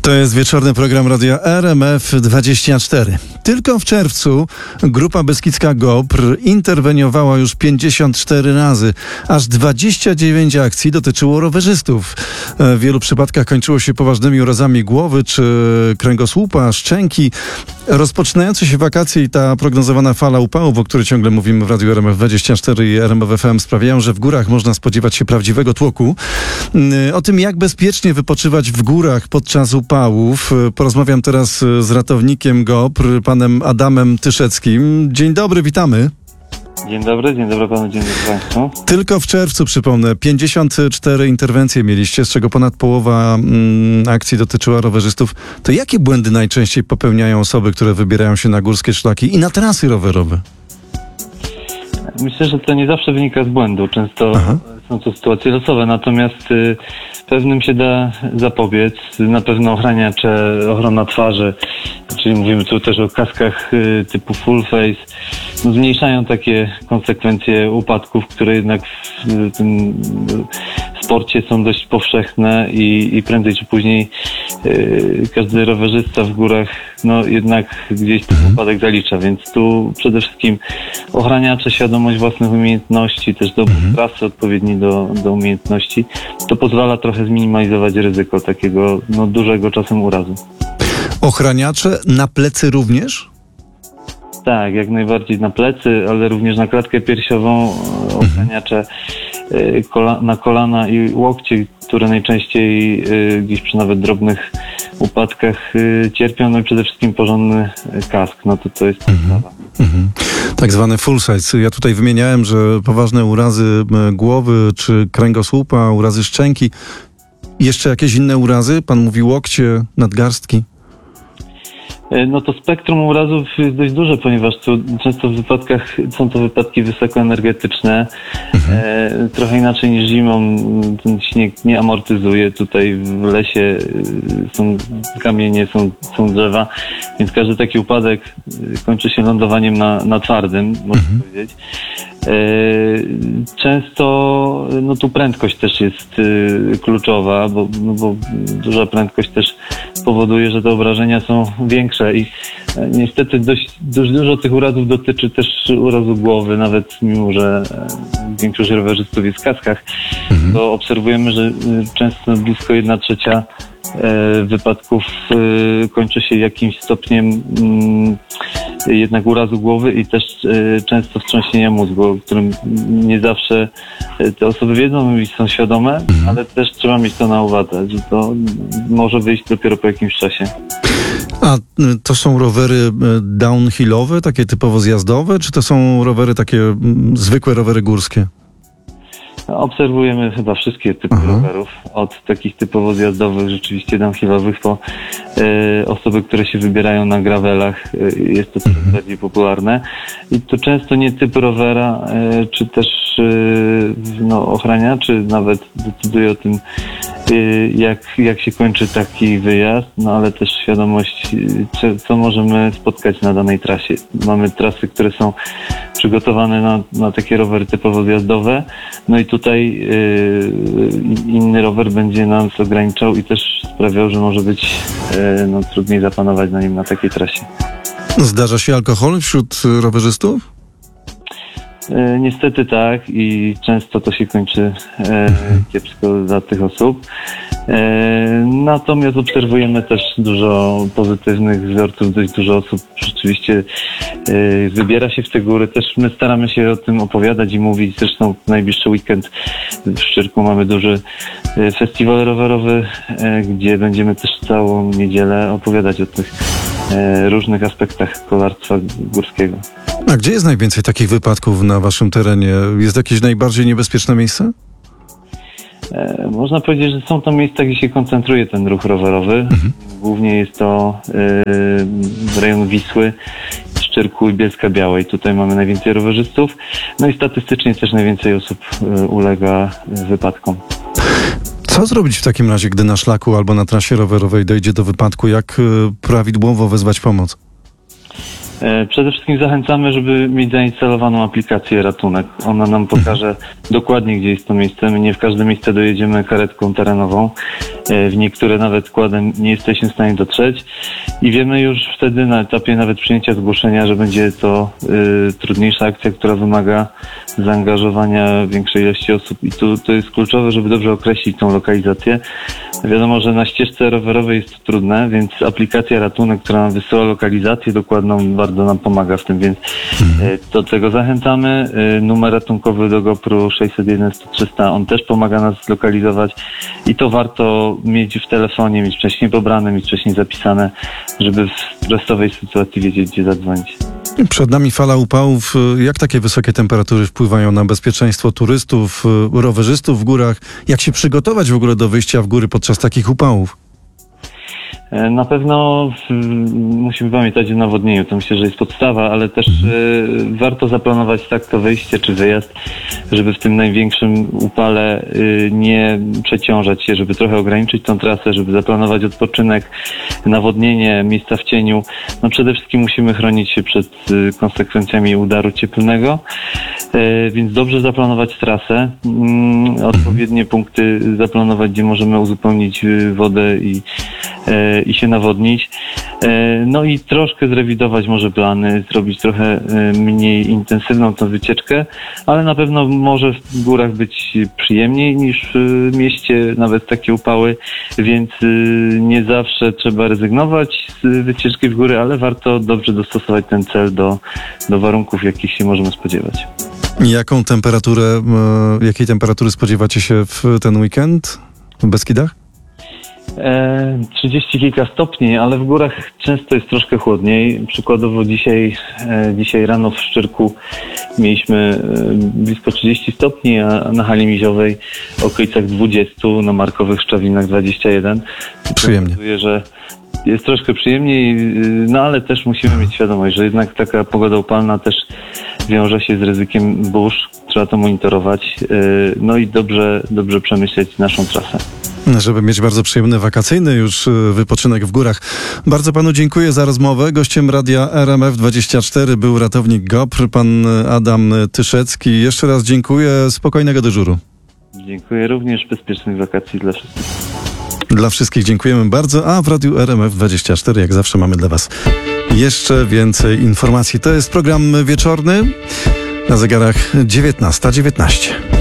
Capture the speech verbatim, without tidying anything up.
To jest wieczorny program radia R M F dwadzieścia cztery. Tylko w czerwcu grupa beskidzka GOPR interweniowała już pięćdziesiąt cztery razy. Aż dwadzieścia dziewięć akcji dotyczyło rowerzystów. W wielu przypadkach kończyło się poważnymi urazami głowy czy kręgosłupa, szczęki. Rozpoczynające się wakacje i ta prognozowana fala upałów, o której ciągle mówimy w radiu R M F dwadzieścia cztery i R M F F M, sprawiają, że w górach można spodziewać się prawdziwego tłoku. O tym, jak bezpiecznie wypoczywać w górach podczas upałów, porozmawiam teraz z ratownikiem GOPR, panem Adamem Tyszeckim. Dzień dobry, witamy. Dzień dobry, dzień dobry panu, dzień dobry państwu. Tylko w czerwcu, przypomnę, pięćdziesiąt cztery interwencje mieliście, z czego ponad połowa mm, akcji dotyczyła rowerzystów. To jakie błędy najczęściej popełniają osoby, które wybierają się na górskie szlaki i na trasy rowerowe? Myślę, że to nie zawsze wynika z błędu. Często Aha. są to sytuacje losowe, natomiast y, pewnym się da zapobiec. Na pewno ochraniacze, ochrona twarzy, czyli mówimy tu też o kaskach y, typu full face, no, zmniejszają takie konsekwencje upadków, które jednak w y, tym y, sporcie są dość powszechne i, i prędzej czy później y, każdy rowerzysta w górach no jednak gdzieś ten upadek zalicza, więc tu przede wszystkim ochraniacze, świadomość własnych umiejętności, też dobór mhm. trasy odpowiedni do, do umiejętności, to pozwala trochę zminimalizować ryzyko takiego no, dużego czasem urazu. Ochraniacze na plecy również? Tak, jak najbardziej na plecy, ale również na klatkę piersiową, ochraniacze y, kola, na kolana i łokcie, które najczęściej y, gdzieś przy nawet drobnych upadkach y, cierpią, no i przede wszystkim porządny kask, no to to jest podstawa. Mhm. Tak zwany full size. Ja tutaj wymieniałem, że poważne urazy głowy czy kręgosłupa, urazy szczęki. Jeszcze jakieś inne urazy? Pan mówi łokcie, nadgarstki. No to spektrum urazów jest dość duże, ponieważ tu często w wypadkach są to wypadki wysokoenergetyczne. Mhm. E, trochę inaczej niż zimą ten śnieg nie amortyzuje. Tutaj w lesie są kamienie, są, są drzewa, więc każdy taki upadek kończy się lądowaniem na, na twardym, można mhm. powiedzieć. E, często no tu prędkość też jest y, kluczowa, bo, no bo duża prędkość też powoduje, że te obrażenia są większe i e, niestety dość, dość dużo tych urazów dotyczy też urazu głowy, nawet mimo, że e, większość rowerzystów jest w kaskach, mhm. to obserwujemy, że y, często blisko jedna trzecia e, wypadków y, kończy się jakimś stopniem y, jednak urazu głowy i też y, często wstrząsienia mózgu, o którym nie zawsze y, te osoby wiedzą i są świadome, mhm. ale też trzeba mieć to na uwadze, że to może wyjść dopiero po jakimś czasie. A to są rowery downhillowe, takie typowo zjazdowe, czy to są rowery takie m, zwykłe rowery górskie? Obserwujemy chyba wszystkie typy Aha. rowerów, od takich typowo zjazdowych, rzeczywiście downhillowych, po y, osoby, które się wybierają na gravelach, y, jest to coraz bardziej popularne. I to często nie typ rowera, y, czy też y, no, ochraniaczy nawet decyduje o tym, y, jak, jak się kończy taki wyjazd, no ale też świadomość, y, co możemy spotkać na danej trasie. Mamy trasy, które są przygotowane na, na takie rowery typowo zjazdowe, no i tutaj yy, inny rower będzie nas ograniczał i też sprawiał, że może być yy, no, trudniej zapanować na nim na takiej trasie. Zdarza się alkohol wśród rowerzystów? Yy, niestety tak i często to się kończy yy, kiepsko dla tych osób. Yy, natomiast obserwujemy też dużo pozytywnych wzorców, dość dużo osób rzeczywiście yy, wybiera się w te góry. Też my staramy się o tym opowiadać i mówić. Zresztą w najbliższy weekend w Szczyrku mamy duży yy, festiwal rowerowy, yy, gdzie będziemy też całą niedzielę opowiadać o tych yy, różnych aspektach kolarstwa górskiego. A gdzie jest najwięcej takich wypadków na waszym terenie? Jest jakieś najbardziej niebezpieczne miejsce? E, można powiedzieć, że są to miejsca, gdzie się koncentruje ten ruch rowerowy. Mhm. Głównie jest to e, rejon Wisły, Szczyrku i Bielska Białej. Tutaj mamy najwięcej rowerzystów. No i statystycznie też najwięcej osób e, ulega wypadkom. Co zrobić w takim razie, gdy na szlaku albo na trasie rowerowej dojdzie do wypadku? Jak e, prawidłowo wezwać pomoc? E, Przede wszystkim zachęcamy, żeby mieć zainstalowaną aplikację Ratunek. Ona nam pokaże dokładnie, gdzie jest to miejsce. My nie w każde miejsce dojedziemy karetką terenową. E, W niektóre nawet kładem nie jesteśmy w stanie dotrzeć. I wiemy już wtedy na etapie nawet przyjęcia zgłoszenia, że będzie to y, trudniejsza akcja, która wymaga zaangażowania większej ilości osób. I tu to jest kluczowe, żeby dobrze określić tą lokalizację. Wiadomo, że na ścieżce rowerowej jest to trudne, więc aplikacja Ratunek, która nam wysyła lokalizację dokładną, bardzo nam pomaga w tym, więc y, do tego zachęcamy. Y, numer ratunkowy do GoPru sześćset jeden sto trzysta, on też pomaga nas zlokalizować i to warto mieć w telefonie, mieć wcześniej pobrane, mieć wcześniej zapisane, żeby w stresowej sytuacji wiedzieć, gdzie zadzwonić. Przed nami fala upałów. Jak takie wysokie temperatury wpływają na bezpieczeństwo turystów, rowerzystów w górach? Jak się przygotować w ogóle do wyjścia w góry podczas takich upałów? Na pewno mm, musimy pamiętać o nawodnieniu, to myślę, że jest podstawa, ale też y, warto zaplanować tak to wyjście czy wyjazd, żeby w tym największym upale y, nie przeciążać się, żeby trochę ograniczyć tą trasę, żeby zaplanować odpoczynek, nawodnienie, miejsca w cieniu. No przede wszystkim musimy chronić się przed y, konsekwencjami udaru cieplnego, y, więc dobrze zaplanować trasę, y, odpowiednie punkty zaplanować, gdzie możemy uzupełnić y, wodę i y, i się nawodnić. No i troszkę zrewidować może plany, zrobić trochę mniej intensywną tą wycieczkę, ale na pewno może w górach być przyjemniej niż w mieście, nawet takie upały, więc nie zawsze trzeba rezygnować z wycieczki w góry, ale warto dobrze dostosować ten cel do, do warunków, jakich się możemy spodziewać. Jaką temperaturę, jakiej temperatury spodziewacie się w ten weekend w Beskidach? E, trzydzieści kilka stopni, ale w górach często jest troszkę chłodniej. Przykładowo dzisiaj, e, dzisiaj rano w Szczyrku mieliśmy e, blisko trzydzieści stopni, a na hali miziowej w okolicach dwadzieścia, na markowych szczawinach dwadzieścia jeden. Przyjemnie. Pokazuje, że jest troszkę przyjemniej, no ale też musimy mieć świadomość, że jednak taka pogoda upalna też wiąże się z ryzykiem burz. Trzeba to monitorować, e, no i dobrze, dobrze przemyśleć naszą trasę. Żeby mieć bardzo przyjemny wakacyjny już wypoczynek w górach. Bardzo panu dziękuję za rozmowę. Gościem radia R M F dwadzieścia cztery był ratownik GoPr, pan Adam Tyszecki. Jeszcze raz dziękuję. Spokojnego dyżuru. Dziękuję również. Bezpiecznych wakacji dla wszystkich. Dla wszystkich dziękujemy bardzo, a w radiu R M F dwadzieścia cztery jak zawsze mamy dla was jeszcze więcej informacji. To jest program wieczorny na zegarach dziewiętnasta dziewiętnaście.